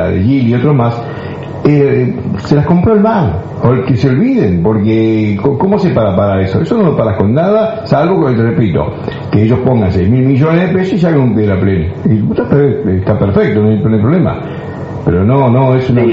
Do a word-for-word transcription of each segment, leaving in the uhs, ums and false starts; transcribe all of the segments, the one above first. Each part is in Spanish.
de Gil y otros más, eh, se las compró el mar, o que se olviden, porque ¿cómo se para para eso? Eso no lo paras con nada, salvo que, te repito, que ellos pongan seis mil millones de pesos y hagan un piedra plena. Y está, está perfecto, no hay, no hay problema. Pero no, no, es una... Sí,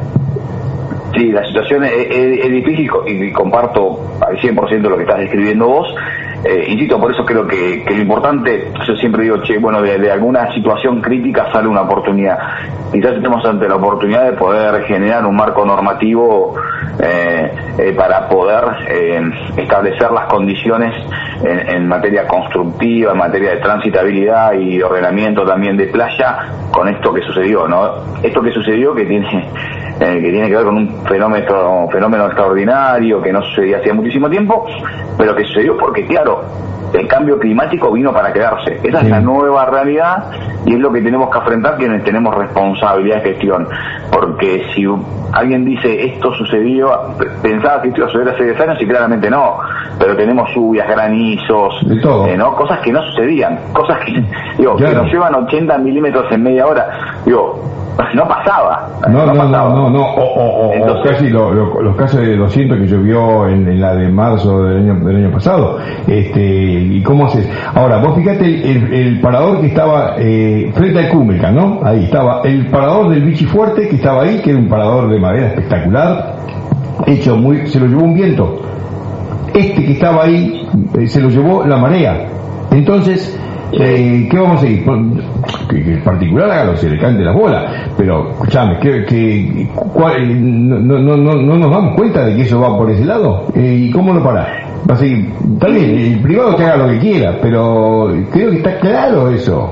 sí, la situación es, es, es difícil y comparto al cien por ciento lo que estás describiendo vos. Eh, insisto, por eso creo que, que lo importante, yo siempre digo, che, bueno, de, de alguna situación crítica sale una oportunidad. Quizás estemos ante la oportunidad de poder generar un marco normativo eh, eh, para poder eh, establecer las condiciones en, en materia constructiva, en materia de transitabilidad y ordenamiento también de playa, con esto que sucedió, ¿no? Esto que sucedió que tiene... Eh, que tiene que ver con un fenómeno fenómeno extraordinario que no sucedía hacía muchísimo tiempo, pero que sucedió porque, claro, el cambio climático vino para quedarse. Esa sí. Es la nueva realidad y es lo que tenemos que afrontar quienes tenemos responsabilidad de gestión. Porque si alguien dice esto sucedió, pensaba que esto iba a suceder hace diez años y claramente no, pero tenemos lluvias, granizos, eh, ¿no? Cosas que no sucedían, cosas que, digo, claro. que nos llevan ochenta milímetros en media hora, digo, no pasaba. No, no, no, pasaba. no, no, no. O, o, Entonces, o casi lo, lo, los casos de doscientos que llovió en, en la de marzo del año, del año pasado. Este, ¿y cómo haces? Ahora, vos fíjate el, el, el parador que estaba eh, frente a Cúmeca, ¿no? Ahí estaba el parador del Vichy Fuerte, que estaba ahí, que era un parador de madera espectacular, hecho muy, se lo llevó un viento. Este que estaba ahí, eh, se lo llevó la marea. Entonces, Eh, ¿qué vamos a seguir? Que, que el particular haga lo que se le cante las bolas, pero escuchame, que, que cuál, no, no, no, no nos damos cuenta de que eso va por ese lado. Eh, ¿Y cómo lo parás? Va a seguir, está bien, el privado que haga lo que quiera, pero creo que está claro eso.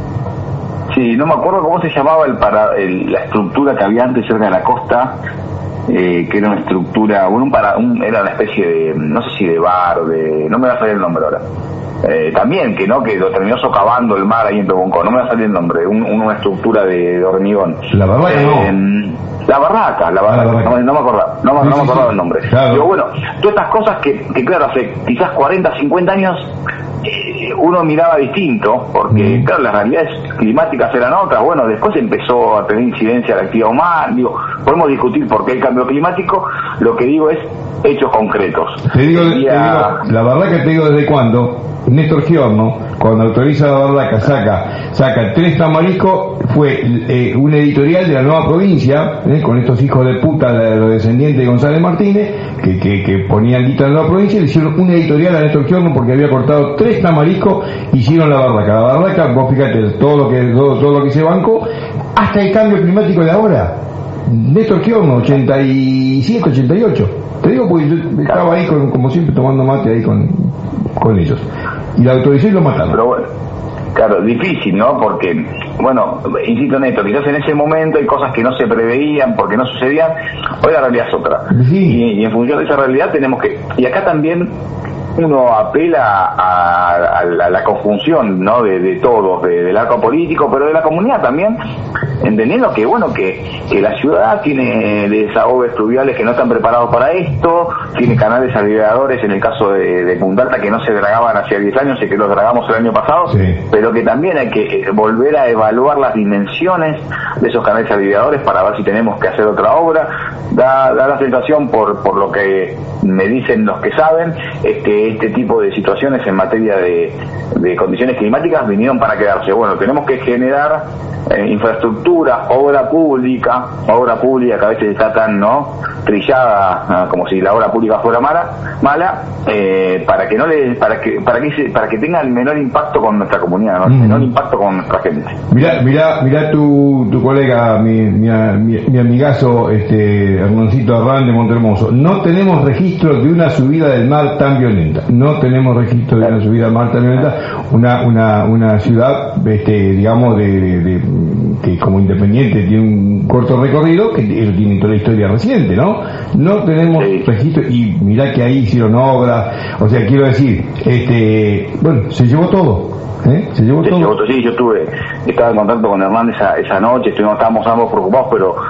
Sí, no me acuerdo cómo se llamaba el para el, la estructura que había antes cerca de la costa, eh, que era una estructura, bueno, un para, un, era una especie de, no sé si de bar, de, no me va a salir el nombre ahora. Eh, también que no que lo terminó socavando el mar ahí en Pehuenco, no me va a salir el nombre, un, una estructura de, de hormigón. La barraca, eh, no. La barraca, la barraca, la barraca. No, no me acordaba, no, no, no me acordaba sí, el nombre. Claro. Digo, bueno, todas estas cosas que, que claro, hace quizás cuarenta, cincuenta años eh, uno miraba distinto, porque mm. claro, las realidades climáticas eran otras. Bueno, después empezó a tener incidencia la actividad humana. Digo, podemos discutir por qué el cambio climático, lo que digo es hechos concretos. Te digo, te digo la barraca, te digo desde cuándo. Néstor Giorno, cuando autoriza la barraca, saca saca tres tamariscos, fue eh, un editorial de la Nueva Provincia, eh, con estos hijos de puta, de los descendientes de González Martínez, que, que, que ponían lista en la Nueva Provincia, le hicieron un editorial a Néstor Giorno porque había cortado tres tamariscos, hicieron la barraca. La barraca, vos fíjate, todo lo que todo, todo lo que se bancó, hasta el cambio climático de ahora. Néstor Giorno, ochenta y siete, ochenta y ocho. Te digo porque yo estaba ahí con, como siempre tomando mate ahí con, con ellos. Y la autorizó y lo mataron. Pero bueno, claro, difícil, ¿no? Porque, bueno, insisto en esto, quizás en ese momento hay cosas que no se preveían porque no sucedían. Hoy la realidad es otra. Sí. Y, y en función de esa realidad tenemos que... Y acá también uno apela a, a, la, a la conjunción, ¿no? De, de todos, de, del arco político, pero de la comunidad también, entendiendo que, bueno, que, que la ciudad tiene desagües fluviales que no están preparados para esto, tiene canales alveadores, en el caso de, de Punta Alta, que no se dragaban hacía diez años y que los dragamos el año pasado, sí. Pero que también hay que volver a evaluar las dimensiones de esos canales alveadores para ver si tenemos que hacer otra obra. Da, da la sensación, por, por lo que me dicen los que saben, es que este tipo de situaciones en materia de, de condiciones climáticas vinieron para quedarse. Bueno, tenemos que generar eh, infraestructura, obra pública, obra pública que a veces está tan no trillada, como si la obra pública fuera mala, mala eh, para que no le, para que para que se, para que tenga el menor impacto con nuestra comunidad, ¿no? El mm. menor impacto con nuestra gente. Mirá, mirá, mirá tu tu colega, mi mi, mi, mi amigazo, este Hernancito Arrán de Montermoso. No tenemos registro de una subida del mar tan violenta. No tenemos registro de una subida del mar tan violenta. Una una una ciudad, este, digamos, de, de, de que como independiente tiene un corto recorrido, que eso tiene toda la historia reciente, ¿no? No tenemos sí. registro, y mirá que ahí hicieron obras, o sea, quiero decir, este, bueno, se llevó todo, ¿eh? Se llevó se todo. Llevó todo. Sí, yo estuve, estaba en contacto con Hernán esa, esa noche, estuvimos, estábamos ambos preocupados, pero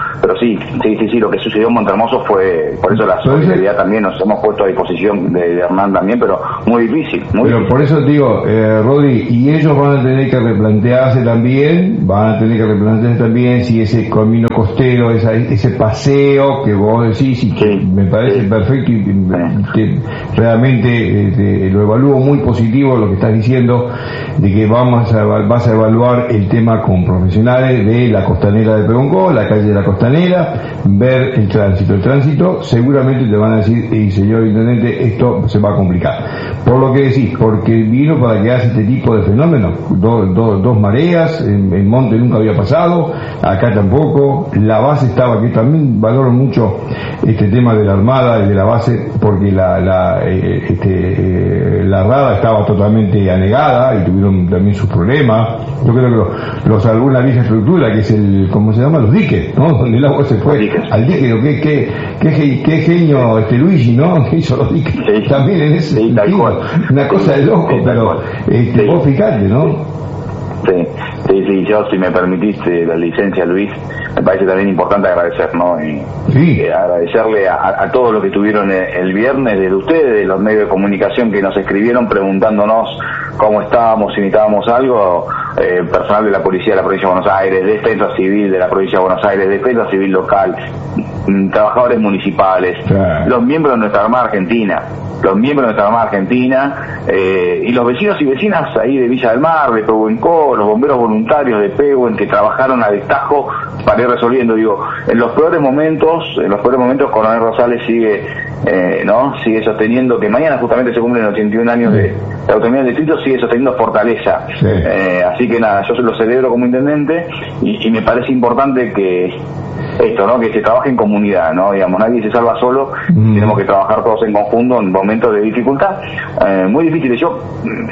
pero sí, sí, sí, sí, lo que sucedió en Montehermoso fue, por eso la solidaridad también nos hemos puesto a disposición de, de Hernán también, pero muy difícil, muy pero difícil. Por eso digo, eh, Rodri, y ellos van a tener que replantearse también, van a tener que replantearse también si ese camino costero, esa, ese paseo que vos decís y que sí, me parece sí. perfecto y sí. que realmente eh, te, lo evalúo muy positivo lo que estás diciendo, de que vamos a, vas a evaluar el tema con profesionales de la costanera de Pehuenco, la calle de la costanera, ver el tránsito. El tránsito seguramente te van a decir, hey, señor intendente, esto se va a complicar. Por lo que decís, porque vino para que haga este tipo de fenómenos, do, do, dos mareas, en, en Monte nunca había pasado, acá tampoco, la base estaba, que también valoro mucho este tema de la Armada y de la base, porque la la, eh, este, eh, la Rada estaba totalmente anegada y tuvieron también sus problemas. Yo creo que lo, los alguna vieja estructura, que es el, ¿cómo se llama? Los diques, ¿no? Donde el agua se fue al dique, qué, qué, qué, qué genio este Luigi, ¿no? Que hizo los diques, sí, también en ese sí, sentido, una cosa de loco, sí, pero este, sí. vos fijate, ¿no? Sí, sí, sí, yo si me permitiste la licencia, Luis, me parece también importante agradecer, ¿no? Y, sí. eh, agradecerle a, a todos los que estuvieron el, el viernes, desde ustedes, de los medios de comunicación que nos escribieron preguntándonos cómo estábamos, si necesitábamos algo, eh, personal de la Policía de la Provincia de Buenos Aires, Defensa Civil de la Provincia de Buenos Aires, Defensa Civil local, trabajadores municipales, claro. los miembros de nuestra Armada Argentina, los miembros de nuestra Armada Argentina, eh, y los vecinos y vecinas ahí de Villa del Mar, de Pehuenco, los bomberos voluntarios de Pehuen que trabajaron a destajo para ir resolviendo. Digo, en los peores momentos, en los peores momentos Coronel Rosales sigue, eh, ¿no? Sigue sosteniendo que mañana justamente se cumplen ochenta y un años de la autonomía del distrito, sigue sosteniendo fortaleza. Sí. Eh, así que nada, yo se lo celebro como intendente y, y me parece importante que esto, ¿no? Que se trabaje en comunidad, ¿no? Digamos, nadie se salva solo, mm. tenemos que trabajar todos en conjunto en momentos de dificultad, eh, muy difíciles. Yo,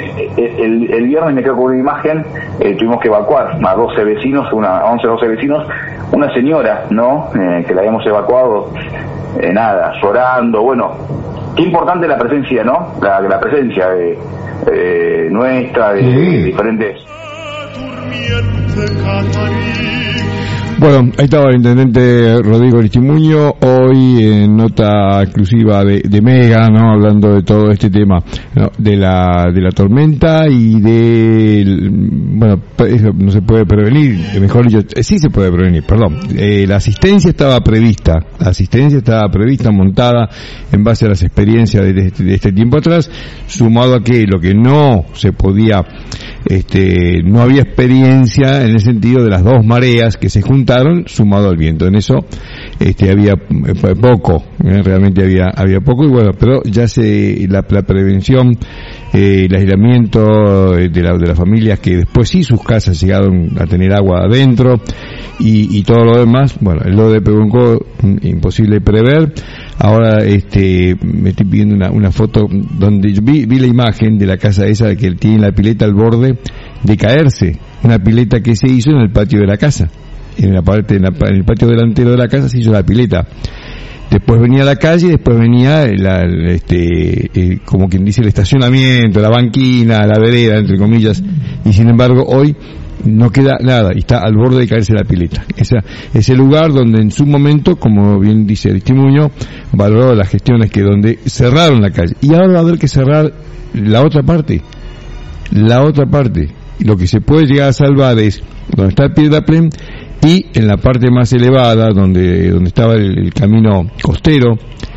el, el viernes me quedo con una imagen, eh, tuvimos que evacuar a doce vecinos, una, once, doce vecinos, una señora, ¿no? Eh, que la habíamos evacuado, eh, nada, llorando, bueno, qué importante la presencia, ¿no? La, la presencia de, eh, nuestra, de, sí. de diferentes... Bueno, ahí estaba el intendente Rodrigo Aristimuño, hoy en nota exclusiva de, de Mega, ¿no? Hablando de todo este tema, ¿no? De la, de la tormenta y de, bueno, eso no se puede prevenir, mejor dicho, sí se puede prevenir, perdón. Eh, la asistencia estaba prevista, la asistencia estaba prevista, montada en base a las experiencias de este, de este tiempo atrás, sumado a que lo que no se podía, este, no había experiencia en el sentido de las dos mareas que se juntan, sumado al viento. En eso este había poco, eh, realmente había había poco, y bueno, pero ya se la, la prevención, eh, el aislamiento de, la, de las familias que después sí sus casas llegaron a tener agua adentro y, y todo lo demás, bueno, el lo de Pehuenco imposible prever. Ahora este me estoy pidiendo una, una foto donde yo vi, vi la imagen de la casa esa que tiene la pileta al borde de caerse, una pileta que se hizo en el patio de la casa. En la parte, en, la, en el patio delantero de la casa se hizo la pileta. Después venía la calle, después venía la, este, eh, como quien dice el estacionamiento, la banquina, la vereda, entre comillas, y sin embargo hoy no queda nada y está al borde de caerse la pileta. Esa, ese lugar donde en su momento, como bien dice Aristimuño, valoró las gestiones que donde cerraron la calle. Y ahora va a haber que cerrar la otra parte, la otra parte. Y lo que se puede llegar a salvar es donde está el Piedraplén y en la parte más elevada donde donde estaba el, el camino costero,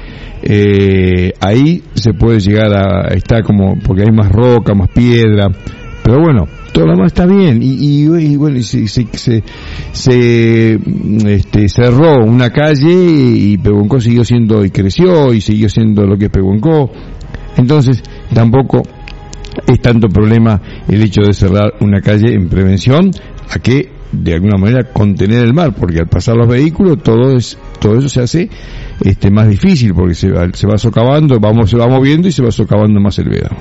eh, ahí se puede llegar a estar como porque hay más roca, más piedra, pero bueno, todo lo demás está bien y, y, y bueno, y se, se, se, se este, cerró una calle y Pehuenco siguió siendo y creció y siguió siendo lo que es Pehuenco, entonces tampoco es tanto problema el hecho de cerrar una calle en prevención a que de alguna manera contener el mar, porque al pasar los vehículos todo es todo eso se hace este más difícil porque se va, se va socavando, vamos se va moviendo y se va socavando más el Vedado.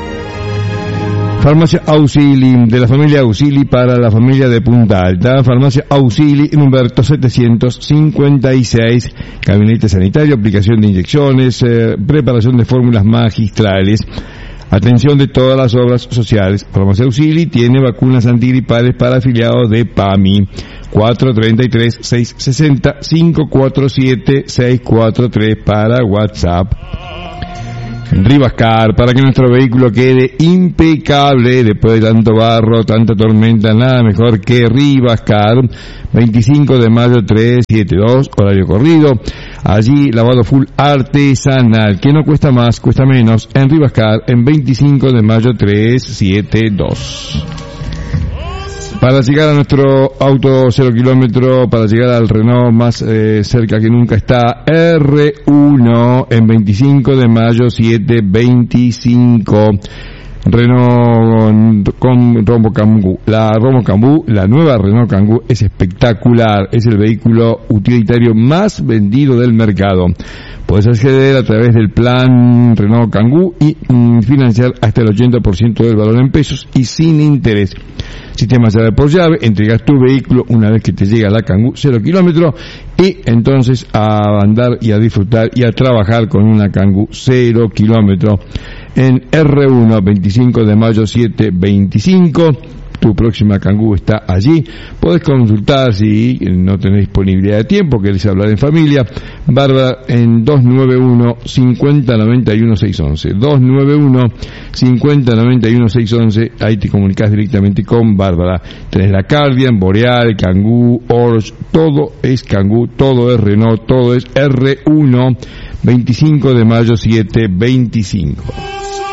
Farmacia Auxili, de la familia Auxili para la familia de Punta Alta. Farmacia Auxili en Humberto setecientos cincuenta y seis, gabinete sanitario, aplicación de inyecciones, eh, preparación de fórmulas magistrales. Atención de todas las obras sociales. Farmacia Auxili tiene vacunas antigripales para afiliados de PAMI. cuatro treinta y tres, seiscientos sesenta, cinco cuatro siete, seis cuatro tres para WhatsApp. Rivascar, para que nuestro vehículo quede impecable después de tanto barro, tanta tormenta, nada mejor que Rivascar. veinticinco de mayo trescientos setenta y dos, horario corrido. Allí lavado full artesanal, que no cuesta más, cuesta menos, en Rivascar, en veinticinco de mayo trescientos setenta y dos. Para llegar a nuestro auto cero kilómetro, para llegar al Renault más eh, cerca que nunca está R uno en veinticinco de mayo setecientos veinticinco. Renault con Rombo Kangoo. La Rombo Kangoo, la nueva Renault Kangoo es espectacular, es el vehículo utilitario más vendido del mercado. Puedes acceder a través del plan Renault Kangoo y mm, financiar hasta el ochenta por ciento del valor en pesos y sin interés. Sistema llave por llave, entregas tu vehículo una vez que te llega la Kangoo cero kilómetros y entonces a andar y a disfrutar y a trabajar con una Kangoo cero kilómetros. En R uno, veinticinco de mayo setecientos veinticinco, tu próxima Kangoo está allí. Podés consultar si no tenés disponibilidad de tiempo, querés hablar en familia. Bárbara en dos nueve uno, cincuenta noventa y uno, seiscientos once. dos nueve uno, cincuenta noventa y uno, seiscientos once. Ahí te comunicás directamente con Bárbara. Tenés la Cardian, Boreal, Kangoo, Orange, todo es Kangoo, todo es Renault, todo es R uno, veinticinco de mayo setecientos veinticinco.